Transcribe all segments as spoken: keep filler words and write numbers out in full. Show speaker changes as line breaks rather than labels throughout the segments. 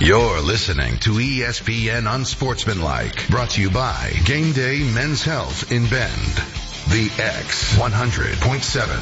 You're listening to E S P N Unsportsmanlike, brought to you by Game Day Men's Health in Bend. The X one hundred point seven.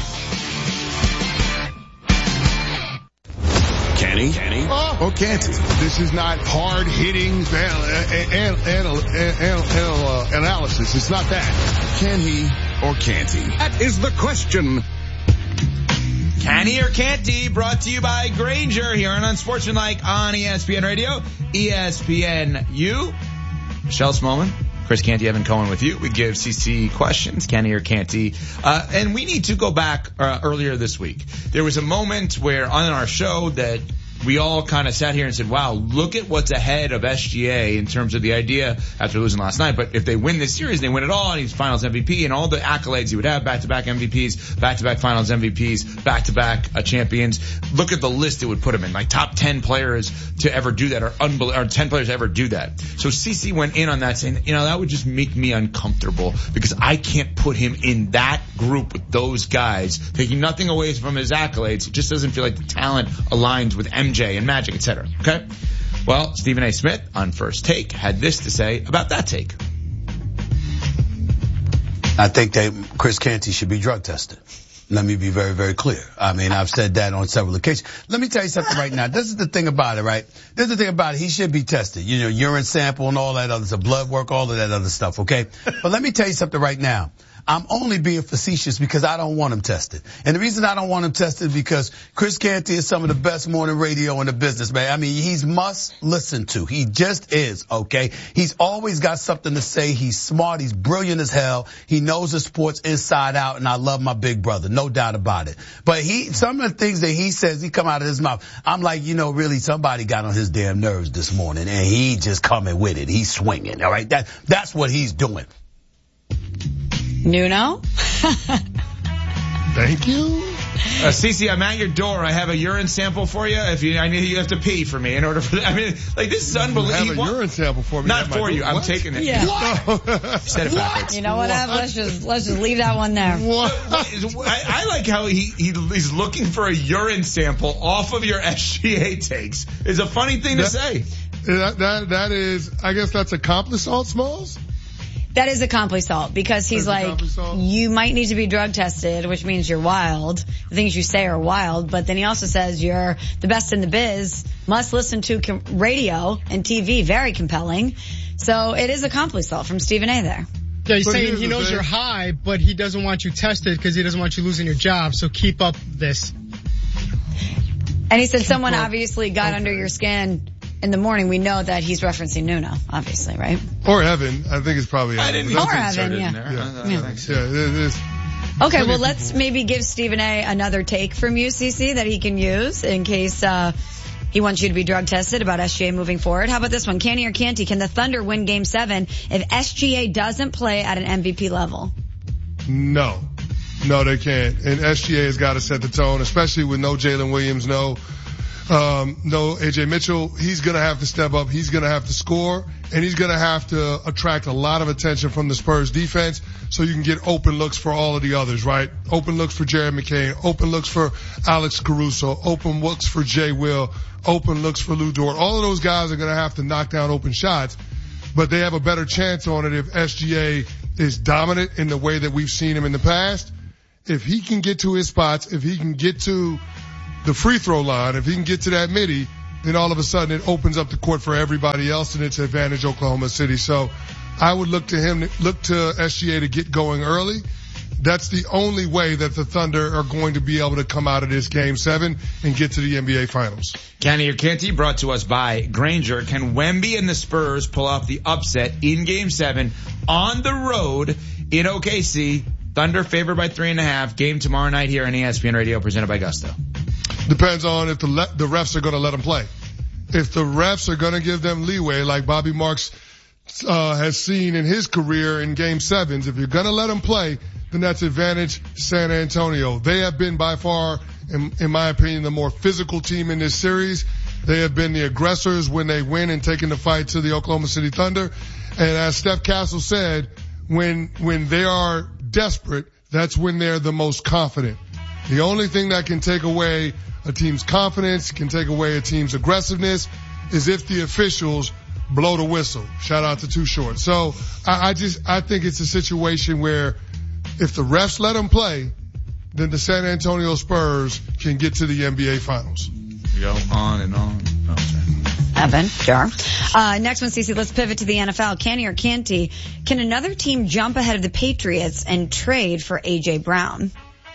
Can he? Can he?
Oh, or can't he? This is not hard-hitting anal- anal- anal- anal- uh, analysis. It's not that. Can he or can't he?
That is the question.
Can he or can't he? Brought to you by Granger here on Unsportsmanlike on E S P N Radio, E S P N U. Michelle Smallman, Chris Canty, Evan Cohen with you. We give C C questions, can he or can't he? Uh, and we need to go back uh, earlier this week. There was a moment where on our show that we all kind of sat here and said, wow, look at what's ahead of S G A in terms of the idea after losing last night. But if they win this series, they win it all, and he's finals M V P and all the accolades he would have, back-to-back M V Ps, back-to-back finals M V Ps, back-to-back uh, champions. Look at the list it would put him in, like top ten players to ever do that, or, unbel- or ten players to ever do that. So C C went in on that saying, you know, that would just make me uncomfortable because I can't put him in that group with those guys, taking nothing away from his accolades. It just doesn't feel like the talent aligns with M J and Magic, et cetera. Okay? Well, Stephen A. Smith on First Take had this to say about that take.
I think that Chris Canty should be drug tested. Let me be very, very clear. I mean, I've said that on several occasions. Let me tell you something right now. This is the thing about it, right? This is the thing about it. He should be tested. You know, urine sample and all that other stuff, blood work, all of that other stuff, okay? But let me tell you something right now. I'm only being facetious because I don't want him tested. And the reason I don't want him tested is because Chris Canty is some of the best morning radio in the business, man. I mean, he's must listen to. He just is, okay? He's always got something to say. He's smart. He's brilliant as hell. He knows the sports inside out, and I love my big brother. No doubt about it. But he, some of the things that he says, he come out of his mouth, I'm like, you know, really somebody got on his damn nerves this morning, and he just coming with it. He's swinging, all right? That, that's what he's doing.
Nuno?
Thank you.
Uh, Cece, I'm at your door. I have a urine sample for you. If you, I need you have to pee for me in order for that. I mean, like, this is unbelievable.
You have a urine sample for me.
Not for you. I'm
what?
taking it.
Yeah.
What?
You said it backwards.
You know what? what? Let's just let's just leave that one there.
What?
I, I like how he, he he's looking for a urine sample off of your S G A takes. It's a funny thing
that,
to say.
That, that, that is, I guess that's accomplice salt, Smalls?
That is a compli-salt because he's like, you might need to be drug tested, which means you're wild. The things you say are wild, but then he also says you're the best in the biz, must listen to com- radio and T V, very compelling. So it is a compli-salt from Stephen A. there.
Yeah, he's
But
saying
here's
he
the
knows
thing.
you're high, but he doesn't want you tested because he doesn't want you losing your job, so keep up this.
And he said someone
up.
obviously got
Okay.
under your skin in the morning. We know that he's referencing Nuno, obviously, right?
Or Evan. I think it's probably Evan.
I didn't
Or
even
Evan,
insert it
yeah.
in there.
Yeah.
Uh,
Yeah.
thanks.
Yeah, it is.
Okay, well, let's maybe give Stephen A. another take from you, C C, that he can use in case uh he wants you to be drug tested about S G A moving forward. How about this one? Can he or can't he? Can the Thunder win Game seven if S G A doesn't play at an M V P level?
No. No, they can't. And S G A has got to set the tone, especially with no Jalen Williams, no Um, no, A J Mitchell. He's going to have to step up. He's going to have to score, and he's going to have to attract a lot of attention from the Spurs defense so you can get open looks for all of the others, right? Open looks for Jared McCain, open looks for Alex Caruso, open looks for Jay Will, open looks for Lou Dort. All of those guys are going to have to knock down open shots, but they have a better chance on it if S G A is dominant in the way that we've seen him in the past. If he can get to his spots, if he can get to the free throw line, if he can get to that midi, then all of a sudden it opens up the court for everybody else and it's advantage Oklahoma City. So I would look to him, look to S G A to get going early. That's the only way that the Thunder are going to be able to come out of this game seven and get to the N B A finals.
Kenny or Canty, brought to us by Granger. Can Wemby and the Spurs pull off the upset in game seven on the road in O K C? Thunder favored by three and a half. Game tomorrow night here on E S P N Radio, presented by Gusto.
Depends on if the le- the refs are going to let them play. If the refs are going to give them leeway, like Bobby Marks uh, has seen in his career in Game Sevens, if you're going to let them play, then that's advantage San Antonio. They have been by far, in, in my opinion, the more physical team in this series. They have been the aggressors when they win and taking the fight to the Oklahoma City Thunder. And as Steph Castle said, when when they are desperate, that's when they're the most confident. The only thing that can take away a team's confidence, can take away a team's aggressiveness, is if the officials blow the whistle. Shout out to Too Short. So I, I just, I think it's a situation where if the refs let them play, then the San Antonio Spurs can get to the N B A Finals.
We go on and on. Oh, sorry.
Evan, Jar. Uh, next one, Cece, let's pivot to the N F L. Canty or Canty, can another team jump ahead of the Patriots and trade for A J Brown?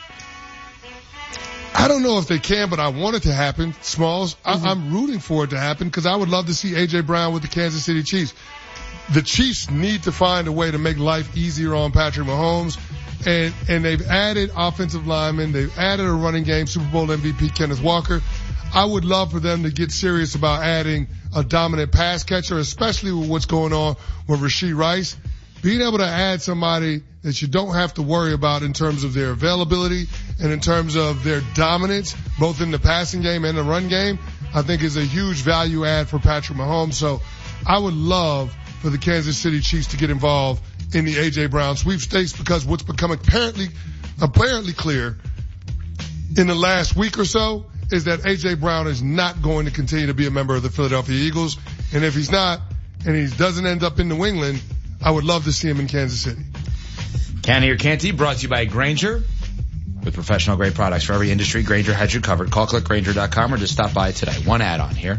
I don't know if they can, but I want it to happen. Smalls, mm-hmm. I, I'm rooting for it to happen because I would love to see A J Brown with the Kansas City Chiefs. The Chiefs need to find a way to make life easier on Patrick Mahomes, and and they've added offensive linemen. They've added a running game, Super Bowl M V P Kenneth Walker. I would love for them to get serious about adding a dominant pass catcher, especially with what's going on with Rashee Rice. Being able to add somebody that you don't have to worry about in terms of their availability and in terms of their dominance, both in the passing game and the run game, I think is a huge value add for Patrick Mahomes. So I would love for the Kansas City Chiefs to get involved in the A J Brown sweepstakes, because what's become apparently, apparently clear in the last week or so is that A J Brown is not going to continue to be a member of the Philadelphia Eagles. And if he's not, and he doesn't end up in New England, I would love to see him in Kansas City.
Canty or Canty, brought to you by Grainger. With professional grade products for every industry, Grainger has you covered. Call click grainger dot com or just stop by today. One add-on here.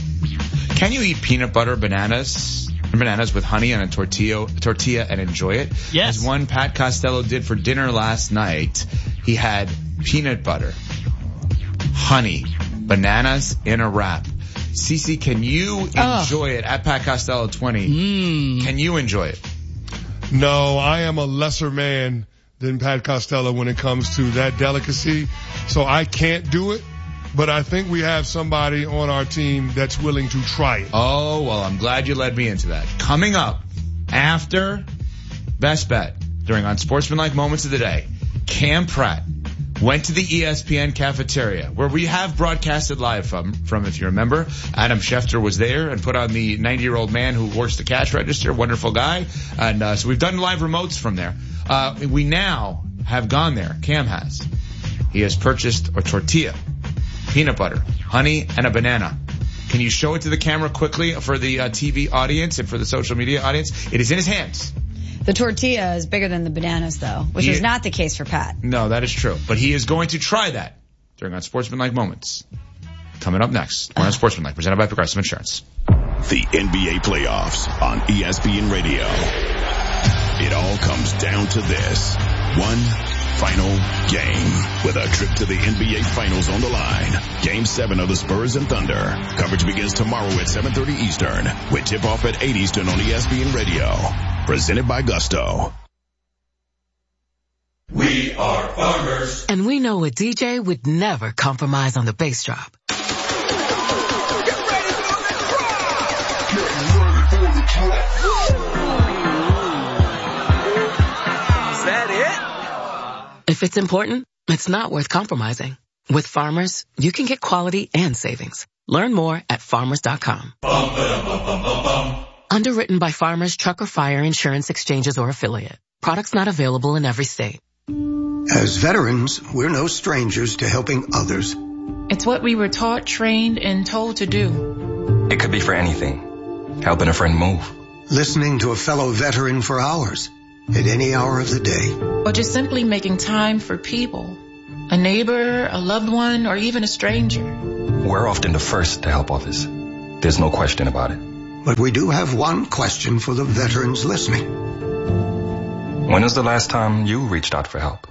Can you eat peanut butter bananas, bananas with honey on a tortilla, tortilla and enjoy it?
Yes.
As one Pat Costello did for dinner last night, he had peanut butter, honey, bananas in a wrap. Cece, can you enjoy oh. it at Pat Costello twenty?
Mm.
Can you enjoy it?
No, I am a lesser man than Pat Costello when it comes to that delicacy. So I can't do it, but I think we have somebody on our team that's willing to try it.
Oh, well, I'm glad you led me into that. Coming up after Best Bet during Unsportsmanlike Moments of the Day, Cam Pratt went to the E S P N cafeteria, where we have broadcasted live from, from if you remember. Adam Schefter was there and put on the ninety-year-old man who works the cash register, wonderful guy. And uh, so we've done live remotes from there. Uh, we now have gone there. Cam has. He has purchased a tortilla, peanut butter, honey, and a banana. Can you show it to the camera quickly for the uh, T V audience and for the social media audience? It is in his hands.
The tortilla is bigger than the bananas, though, which he, is not the case for Pat.
No, that is true. But he is going to try that during Unsportsmanlike Moments. Coming up next, on Unsportsmanlike, presented by Progressive Insurance.
The N B A playoffs on E S P N Radio. It all comes down to this. One final game with a trip to the N B A Finals on the line. Game seven of the Spurs and Thunder. Coverage begins tomorrow at seven thirty Eastern with tip-off at eight Eastern on E S P N Radio. Presented by Gusto.
We are farmers.
And we know a D J would never compromise on the bass drop.
Get ready for the drop! Get ready for the drop! Is that
it? If it's important, it's not worth compromising. With Farmers, you can get quality and savings. Learn more at farmers dot com.
Bum, ba-dum, bum, bum, bum, bum.
Underwritten by Farmers Truck or Fire Insurance Exchanges or Affiliate. Products not available in every state.
As veterans, we're no strangers to helping others.
It's what we were taught, trained, and told to do.
It could be for anything. Helping a friend move.
Listening to a fellow veteran for hours. At any hour of the day.
Or just simply making time for people. A neighbor, a loved one, or even a stranger.
We're often the first to help others. There's no question about it.
But we do have one question for the veterans listening.
When was the last time you reached out for help?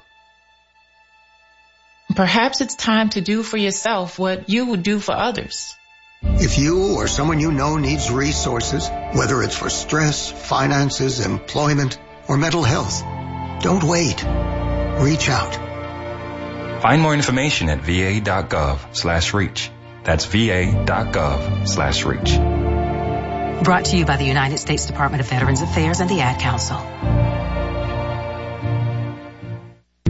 Perhaps it's time to do for yourself what you would do for others.
If you or someone you know needs resources, whether it's for stress, finances, employment, or mental health, don't wait. Reach out.
Find more information at va.gov slash reach. That's va.gov slash reach.
Brought to you by the United States Department of Veterans Affairs and the Ad Council.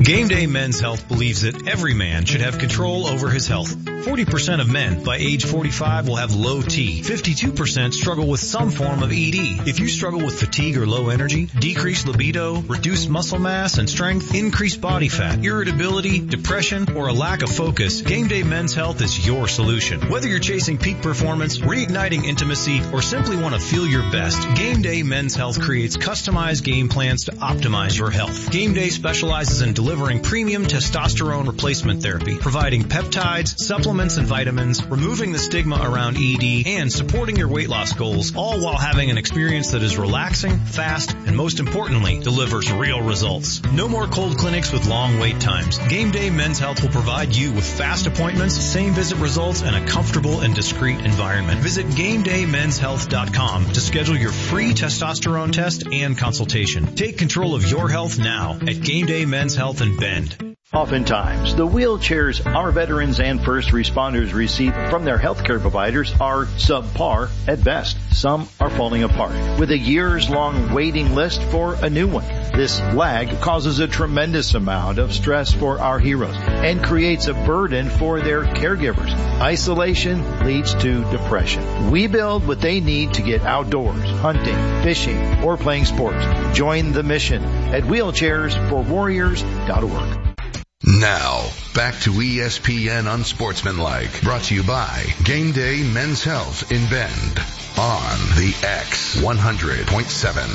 Game Day Men's Health believes that every man should have control over his health. forty percent of men by age forty-five will have low T. fifty-two percent struggle with some form of E D. If you struggle with fatigue or low energy, decreased libido, reduced muscle mass and strength, increased body fat, irritability, depression, or a lack of focus, Game Day Men's Health is your solution. Whether you're chasing peak performance, reigniting intimacy, or simply want to feel your best, Game Day Men's Health creates customized game plans to optimize your health. Game Day specializes in delivering premium testosterone replacement therapy, providing peptides, supplements, and vitamins, removing the stigma around E D, and supporting your weight loss goals, all while having an experience that is relaxing, fast, and most importantly, delivers real results. No more cold clinics with long wait times. Game Day Men's Health will provide you with fast appointments, same visit results, and a comfortable and discreet environment. Visit game day men's health dot com to schedule your free testosterone test and consultation. Take control of your health now at Game Day Men's Health in Bend.
Oftentimes, the wheelchairs our veterans and first responders receive from their healthcare providers are subpar at best. Some are falling apart, with a years-long waiting list for a new one. This lag causes a tremendous amount of stress for our heroes and creates a burden for their caregivers. Isolation leads to depression. We build what they need to get outdoors, hunting, fishing, or playing sports. Join the mission at wheelchairs for warriors dot org.
Now, back to E S P N Unsportsmanlike, brought to you by Game Day Men's Health in Bend on the X one hundred point seven.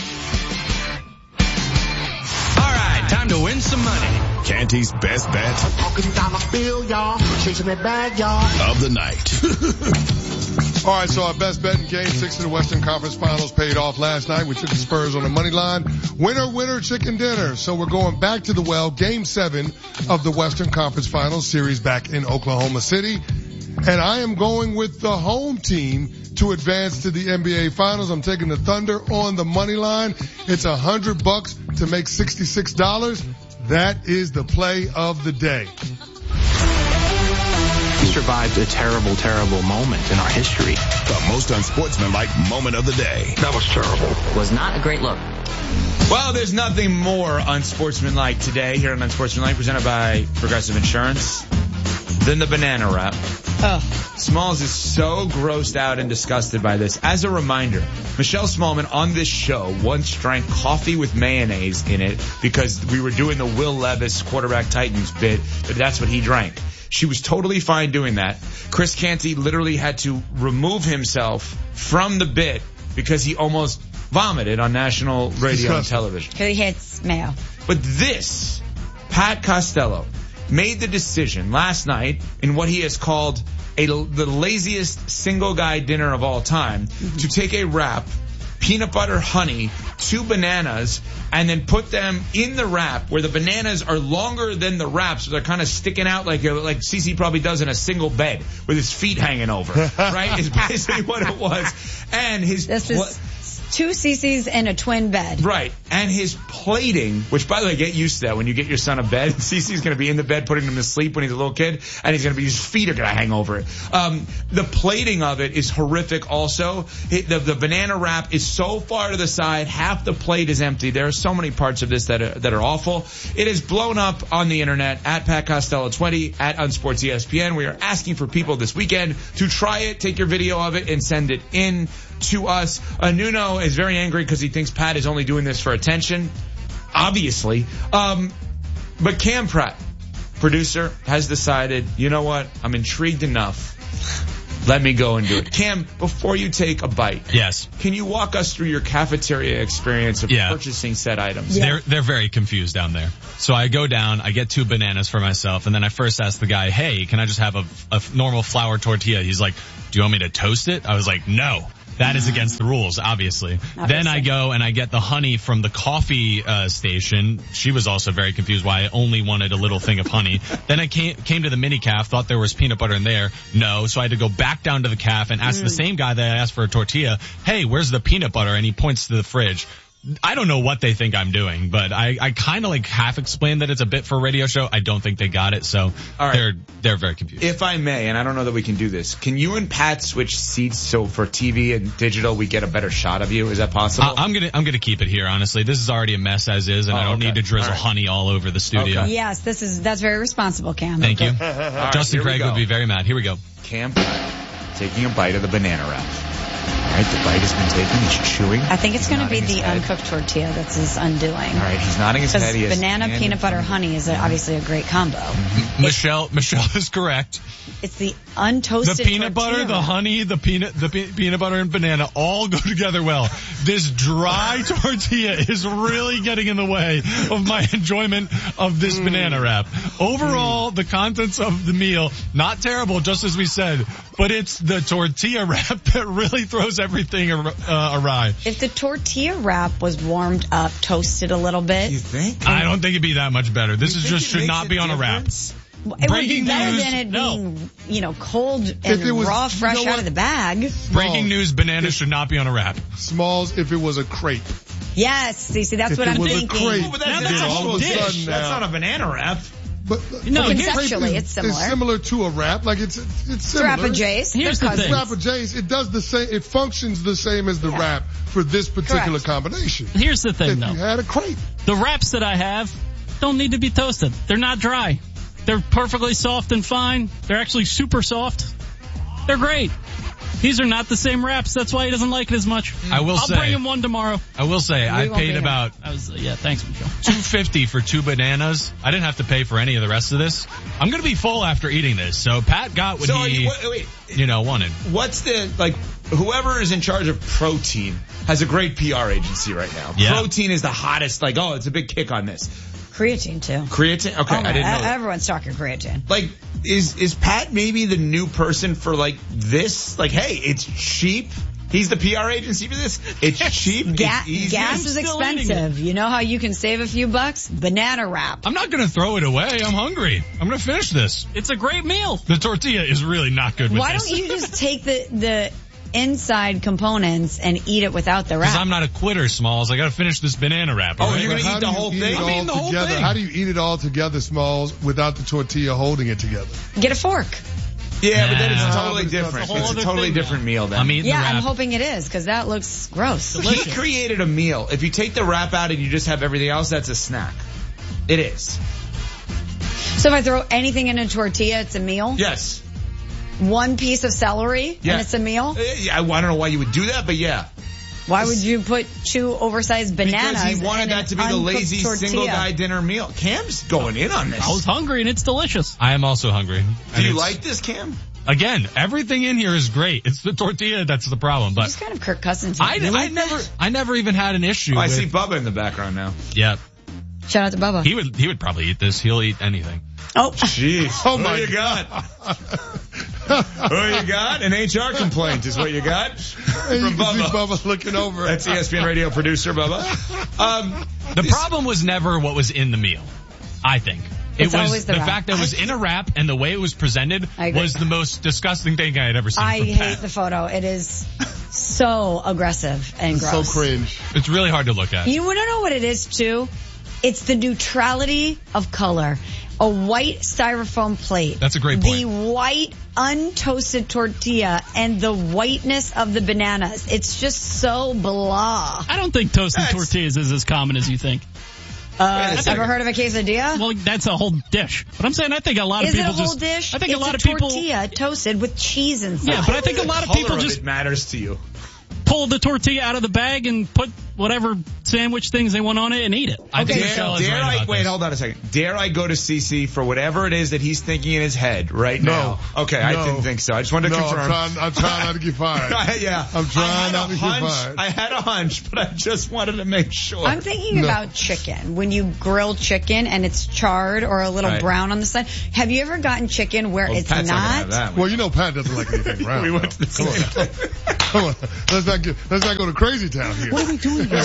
All right, time to win some money.
Canty's best bet
Talking dollar bill, y'all. Chasing that bag, y'all.
of the night.
All right, so our best bet in Game six of the Western Conference Finals paid off last night. We took the Spurs on the money line. Winner, winner, chicken dinner. So we're going back to the well. Game seven of the Western Conference Finals series back in Oklahoma City. And I am going with the home team to advance to the N B A Finals. I'm taking the Thunder on the money line. It's a hundred bucks to make sixty-six dollars. That is the play of the day.
We survived a terrible, terrible moment in our history.
The most unsportsmanlike moment of the day.
That was terrible.
Was not a great look.
Well, there's nothing more unsportsmanlike today here on Unsportsmanlike, presented by Progressive Insurance, than the banana wrap.
Oh.
Smalls is so grossed out and disgusted by this. As a reminder, Michelle Smallman on this show once drank coffee with mayonnaise in it because we were doing the Will Levis quarterback Titans bit. That's what he drank. She was totally fine doing that. Chris Canty literally had to remove himself from the bit because he almost vomited on national radio and television.
Because he hates mayo.
But this, Pat Costello, made the decision last night in what he has called a, the laziest single guy dinner of all time, mm-hmm. to take a wrap, peanut butter, honey, two bananas, and then put them in the wrap where the bananas are longer than the wrap, so they're kind of sticking out like a, like Cece probably does in a single bed with his feet hanging over. Right? Is basically what it was. And his
this is two C Cs in a twin bed.
Right. And his plating, which, by the way, get used to that when you get your son a bed. Cece's going to be in the bed putting him to sleep when he's a little kid, and he's going to be, his feet are going to hang over it. Um, the plating of it is horrific also. It, the, the banana wrap is so far to the side, half the plate is empty. There are so many parts of this that are, that are awful. It is blown up on the internet at Pat Costello twenty, at Unsports E S P N. We are asking for people this weekend to try it, take your video of it, and send it in to us. Uh, Nuno is very angry because he thinks Pat is only doing this for attention, obviously. Um, but Cam Pratt, producer, has decided, you know what, I'm intrigued enough. Let me go and do it. Cam, before you take a bite,
yes,
can you walk us through your cafeteria experience of yeah. purchasing said items?
Yeah. They're they're very confused down there. So I go down, I get two bananas for myself, and then I first ask the guy, hey, can I just have a, a normal flour tortilla? He's like, do you want me to toast it? I was like, no. That is against the rules, obviously. obviously. Then I go and I get the honey from the coffee uh, station. She was also very confused why I only wanted a little thing of honey. Then I came came to the mini calf, thought there was peanut butter in there. No, so I had to go back down to the calf and ask mm. the same guy that I asked for a tortilla, hey, where's the peanut butter? And he points to the fridge. I don't know what they think I'm doing, but I, I kind of like half explained that it's a bit for a radio show. I don't think they got it, so
right.
they're they're very confused.
If I may, and I don't know that we can do this, can you and Pat switch seats so for T V and digital we get a better shot of you? Is that possible?
I, I'm gonna I'm gonna keep it here. Honestly, this is already a mess as is, and
oh,
I don't
okay.
need to drizzle
all right.
honey all over the studio.
Okay.
Yes, this is that's very responsible, Cam.
Thank you.
right,
Justin Craig would be very mad. Here we go.
Cam taking a bite of the banana wrap. All right, the bite has been taken. He's chewing.
I think it's going to be
nodding his
the
head.
uncooked tortilla that's his undoing.
All right, he's nodding his head. He
Because
has
banana,
hand-
peanut butter, honey is a, obviously a great combo.
Michelle Michelle is correct.
It's the untoasted
The peanut butter,
tortilla
the
wrap.
honey, the peanut, the pe- peanut butter and banana all go together well. This dry tortilla is really getting in the way of my enjoyment of this mm. banana wrap. Overall, mm. the contents of the meal, not terrible, just as we said, but it's the tortilla wrap that really throws everything ar- uh, awry.
If the tortilla wrap was warmed up, toasted a little bit.
You think?
I don't think it'd be that much better. This
You
is
think
just
it
should not
makes
be
a
on a wrap.
It would be
Breaking
better
news,
than it
no.
being, you know, cold and
If it was-
raw,
you
fresh
know
out
what?
of the bag.
Breaking news, bananas should not be on a wrap.
Smalls, if it was a crepe.
Yes, see, see that's
If
what
it
I'm
was a
thinking.
crepe,
Oh, but
then
that's, that's a
all
whole
of a
dish.
sudden
That's
now-
not a banana wrap.
But,
No,
but
conceptually,
crepe
it's
is-
similar.
It's similar to a wrap. Like it's it's similar.
Rapper J's.
Here's the
They're
thing.
cousins.
Rapper J's. It does the same. It functions the same as the
Yeah.
wrap for this particular
Correct.
combination.
Here's the thing,
If
though.
you had a crepe.
The wraps that I have don't need to be toasted. They're not dry. They're perfectly soft and fine. They're actually super soft. They're great. These are not the same wraps. That's why he doesn't like it as much.
I will
I'll
say-
bring him one tomorrow.
I will say, I
won't be
paid
here.
about
I was, yeah, thanks, Michelle.
two fifty for two bananas. I didn't have to pay for any of the rest of this. I'm gonna be full after eating this. So Pat got what
So are
he,
you, wait, wait,
you know, wanted.
what's the, like, whoever is in charge of protein has a great P R agency right now.
Yeah.
Protein is the hottest, like, oh, it's a big kick on this.
Creatine, too.
Creatine? Okay,
Oh,
I
my-
didn't know
e-
that.
Everyone's talking creatine.
Like, is, is Pat maybe the new person for, like, this? Like, hey, it's cheap. He's the P R agency for this. It's cheap.
Ga-
it's easy.
gas is
still eating
expensive. You know how you can save a few bucks? Banana wrap.
I'm not gonna throw it away. I'm hungry. I'm gonna finish this.
It's a great meal.
The tortilla is really not good with
Why
this.
don't you just take the the inside components and eat it without the
Because
wrap?
I'm not a quitter, Smalls. I gotta finish this banana wrap.
Oh,
all right?
you're gonna
How
eat
do
the
you
whole
eat
thing?
it
I'm eating
all
the whole
together?
thing.
How do you eat it all together, Smalls, without the tortilla holding it together?
Get a fork.
Yeah, but then it's
Nah.
totally
It's a
different.
whole
It's a
other
totally
thing,
different meal then.
I'm eating
Yeah,
the wrap.
I'm hoping it is because that looks gross.
He created a meal. If you take the wrap out and you just have everything else, that's a snack. It is.
So if I throw anything in a tortilla, it's a meal?
Yes.
One piece of celery
Yeah.
and it's a meal?
Uh, yeah, I I don't know why you would do that, but yeah.
Why would you put two oversized bananas
Because he wanted
in
that
an
to be the
uncooked
lazy
tortilla?
single guy dinner meal. Cam's going in on this.
I was hungry and it's delicious.
I am also hungry.
Do
And
you
it's-
like this, Cam?
Again, everything in here is great. It's the tortilla that's the problem. But
Just kind of Kirk Cousins.
I,
You
I
like
never,
that?
I never even had an issue.
Oh, I
with,
see Bubba in the background now.
Yeah,
Shout out to Bubba.
he would, he would probably eat this. He'll eat anything.
Oh,
Jeez.
Oh
Who
my
you got? Who you got? An H R complaint is what you got
And you
from
can see
Bubba.
Bubba looking over.
That's E S P N radio producer Bubba. Um,
The
this-
problem was never what was in the meal. I think. It
It's
was
always the
the
wrap.
fact that it was in a wrap and the way it was presented
I agree.
was the most disgusting thing I had ever seen.
I
from
hate
Pat.
the photo. It is so aggressive and
It's so
gross.
cringe.
It's really hard to look at.
You want to know what it is too? It's the neutrality of color. A white styrofoam plate.
That's a great point.
The white untoasted tortilla and the whiteness of the bananas. It's just so blah.
I don't think toasted
That's-
tortillas is as common as you think.
Uh,
a second.
ever heard of a quesadilla?
Well, that's a whole dish. But I'm saying I think a lot of
Is it a
people
whole
just.
dish?
I think
it's
a lot
a
of people.
tortilla toasted with cheese inside.
Yeah, but I think a lot of people
color
just
it matters to you.
pull the tortilla out of the bag and put whatever sandwich things they want on it and eat it.
I think
Dare,
Michelle is
dare
right
I
about
wait?
this.
Hold on a second. Dare I go to C C for whatever it is that he's thinking in his head right
No.
now? Okay, I
No.
didn't think so. I just wanted to
No,
confirm.
I'm trying, I'm trying not to get fired.
yeah,
I'm
I
trying
had
not
a
to get
hunch.
fired.
I had a hunch, but I just wanted to make sure.
I'm thinking
No.
about chicken. When you grill chicken and it's charred or a little
Right.
brown on the side. Have you ever gotten chicken where
Well,
it's
Pat's not gonna
not?
have that.
Well, you know Pat doesn't like anything brown.
We went to the
Come on.
same
Come on. Let's not get, let's not go to crazy town here.
What are we doing here?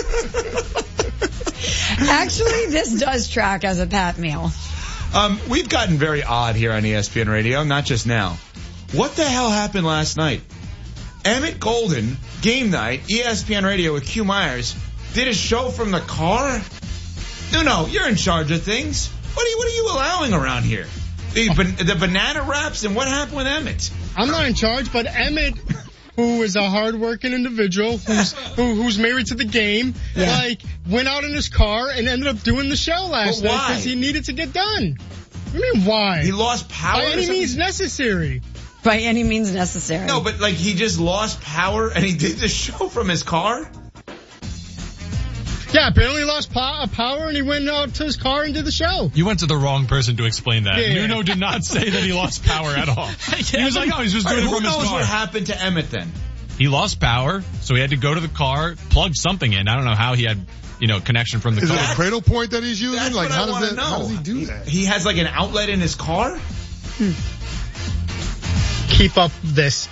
Actually, this does track as a Pat meal.
Um, we've gotten very odd here on E S P N Radio, not just now. What the hell happened last night? Emmett Golden, game night, E S P N Radio with Q Myers, did a show from the car? No, no, you're in charge of things. What are you, what are you allowing around here? The, ban- the banana wraps and what happened with Emmett?
I'm not in charge, but Emmett, who is a hard-working individual, who's who, who's married to the game, yeah. like, went out in his car and ended up doing the show last
but
night
why?
because he needed to get done. What do you mean, why?
He lost power?
By any means necessary.
By any means necessary.
No, but like he just lost power and he did the show from his car?
Yeah, apparently he lost po- power and he went out to his car and did the show.
You went to the wrong person to explain that.
Yeah.
Nuno did not say that he lost power at all. He was like, oh, he's just doing
right,
it from his car.
Who knows what happened to Emmett then?
He lost power, so he had to go to the car, plug something in. I don't know how he had, you know, connection from the
Is
car.
Is it a cradle point that he's using?
That's
Like,
what
how
I
does
want
that?
to know.
How does he do that?
He has like an outlet in his car?
Hmm.
Keep up this.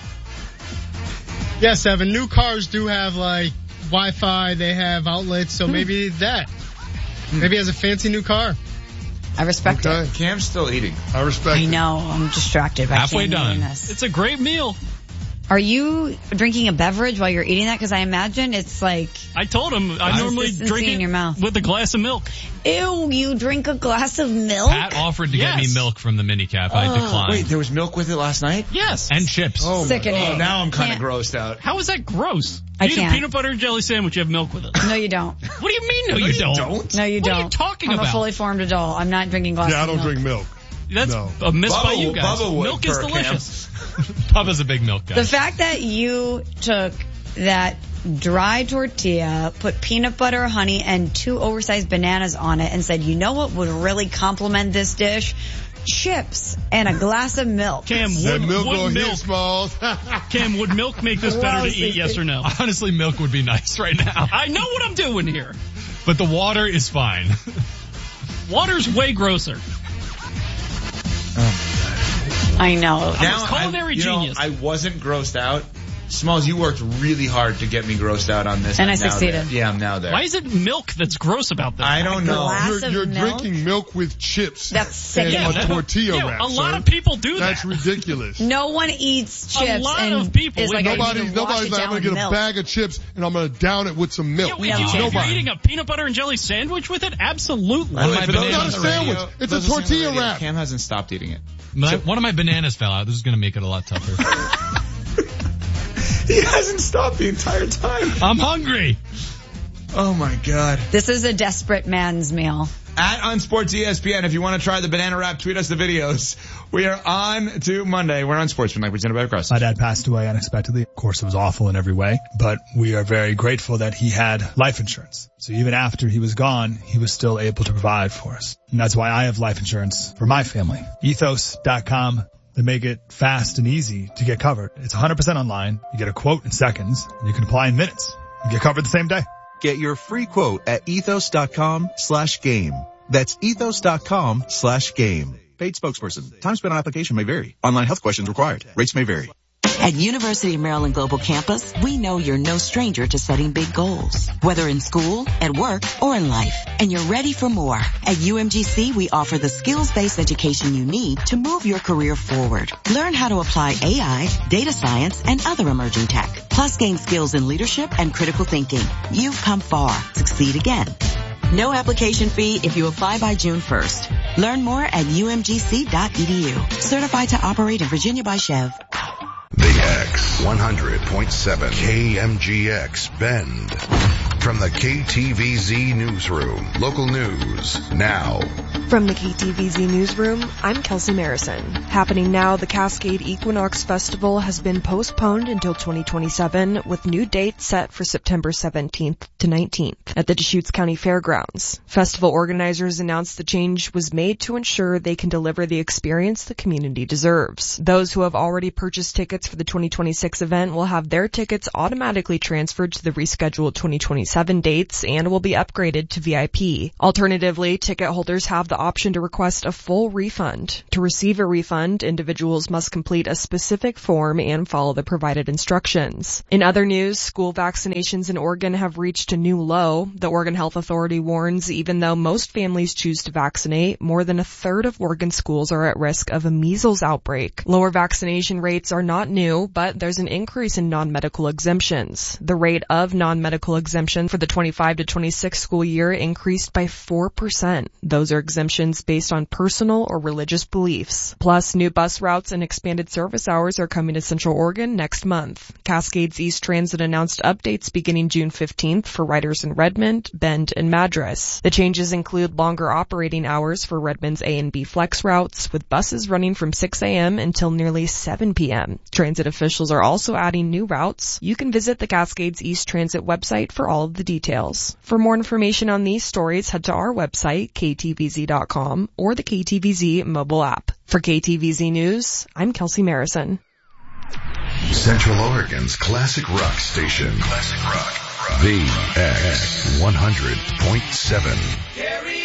Yes, Evan, new cars do have like Wi-Fi, they have outlets, so hmm. maybe that. Hmm. Maybe he has a fancy new car.
I respect
okay.
it.
Cam's still eating.
I respect
I
it.
know, I'm distracted by
Halfway done.
this.
It's a great meal.
Are you drinking a beverage while you're eating that? Because I imagine it's like...
I told him I normally drink it
in your mouth.
with a glass of milk.
Ew, you drink a glass of milk?
Pat offered to
yes.
get me milk from the minicap. I declined.
Wait, there was milk with it last night?
Yes.
And chips.
Oh,
Sickening.
Oh, now I'm kind of
Can't.
grossed out.
How is that gross?
I
you eat
can't.
a peanut butter and jelly sandwich, you have milk with it.
No, you don't.
What do you mean, no,
No,
you,
you
don't?
don't.
No, you
What
don't.
are you talking
I'm
about?
a fully formed adult. I'm not drinking glasses
Yeah, I don't
of milk.
drink milk.
That's
No.
a miss by
Bubba-
you guys.
Bubba would
Milk is
for a
delicious.
Bubba's a big milk guy.
The fact that you took that dry tortilla, put peanut butter, honey, and two oversized bananas on it and said, you know what would really complement this dish? Chips and a glass of milk.
Cam,
That
would,
milk
would
gonna
milk,
hit, Smalls.
Cam, would milk make this better to eat, yes or no?
Honestly, milk would be nice right now.
I know what I'm doing here.
But the water is fine.
Water's way grosser.
I know.
I'm a culinary
I, you
genius.
Know, I wasn't grossed out. Smalls, you worked really hard to get me grossed out on this.
And
I'm
I
now
succeeded.
there. Yeah, I'm now there.
Why is it milk that's gross about this?
I don't
A
know.
glass
You're,
of
you're
milk?
drinking milk with chips.
That's sick.
And
Yeah,
a
that-
tortilla
yeah,
wrap.
a lot
sir.
of people do
That's
that.
ridiculous.
No one eats chips.
A lot
and
of people
is
would
like,
do
I need
Nobody,
to wash
nobody's
it
like,
down
I'm gonna
with
get a
milk.
bag of chips and I'm gonna down it with some milk.
Yeah, wait,
No.
you say if you're
Nobody.
eating a peanut butter and jelly sandwich with it? Absolutely.
One of my
For those
It's not a
on the
sandwich.
radio-
It's
those
a
on the
tortilla
radio,
wrap.
Cam hasn't stopped eating it.
My, one of my bananas fell out. This is going to make it a lot tougher.
He hasn't stopped the entire time.
I'm hungry.
Oh my God.
This is a desperate man's meal.
At Unsports E S P N, if you want to try the banana wrap, tweet us the videos. We are on to Monday. We're on Sportsman, presented by Cross.
My dad passed away unexpectedly. Of course, it was awful in every way, but we are very grateful that he had life insurance. So even after he was gone, he was still able to provide for us. And that's why I have life insurance for my family. ethos dot com. They make it fast and easy to get covered. It's one hundred percent online. You get a quote in seconds. And you can apply in minutes. You get covered the same day.
Get your free quote at ethos.com slash game. That's ethos.com slash game. Paid spokesperson. Time spent on application may vary. Online health questions required. Rates may vary.
At University of Maryland Global Campus, we know you're no stranger to setting big goals, whether in school, at work, or in life. And you're ready for more. At U M G C, we offer the skills-based education you need to move your career forward. Learn how to apply A I, data science, and other emerging tech. Plus gain skills in leadership and critical thinking. You've come far. Succeed again. No application fee if you apply by June first. Learn more at U M G C dot E D U. Certified to operate in Virginia by Chev.
The X one hundred point seven K M G X Bend. From the K T V Z Newsroom. Local news now.
From the K T V Z Newsroom, I'm Kelsey Marison. Happening now, the Cascade Equinox Festival has been postponed until twenty twenty-seven, with new dates set for September seventeenth to nineteenth at the Deschutes County Fairgrounds. Festival organizers announced the change was made to ensure they can deliver the experience the community deserves. Those who have already purchased tickets for the twenty twenty-six event will have their tickets automatically transferred to the rescheduled twenty twenty-seven dates and will be upgraded to V I P. Alternatively, ticket holders have the the option to request a full refund. To receive a refund, individuals must complete a specific form and follow the provided instructions. In other news, school vaccinations in Oregon have reached a new low. The Oregon Health Authority warns even though most families choose to vaccinate, more than a third of Oregon schools are at risk of a measles outbreak. Lower vaccination rates are not new, but there's an increase in non-medical exemptions. The rate of non-medical exemption for the twenty-five to twenty-six school year increased by four percent. Those are exemptions based on personal or religious beliefs. Plus, new bus routes and expanded service hours are coming to Central Oregon next month. Cascades East Transit announced updates beginning June fifteenth for riders in Redmond, Bend, and Madras. The changes include longer operating hours for Redmond's A and B flex routes, with buses running from six a.m. until nearly seven p.m. Transit officials are also adding new routes. You can visit the Cascades East Transit website for all of the details. For more information on these stories, head to our website, K T V Z dot com, or the K T V Z mobile app. For K T V Z News, I'm Kelsey Marison.
Central Oregon's classic rock station. Classic rock. rock. The X one hundred point seven.